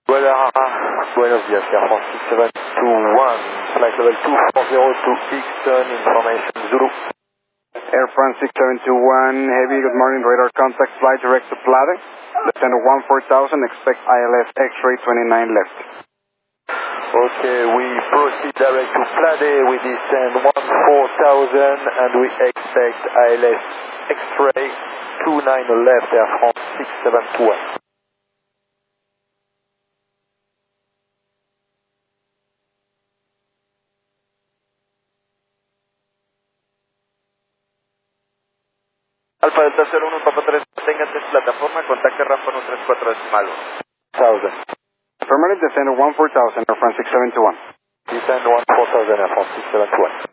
Buenos días, Air France 6721, flight level 240 to Easton, information Zulu. Air France 6721, heavy, good morning, radar contact, fly direct to Plade. Descend 14000, expect ILS X-ray 29 left. Okay, we proceed direct to Plade, we descend 14000 and we expect ILS X-ray 29 left, Air France 6721. Alfa Delta 01, Papa 3, téngate en plataforma, contacte rampa 134 decimal 1000. Affirmative, descend 14000, Air France 6721. Descend 14000, Air France 6721.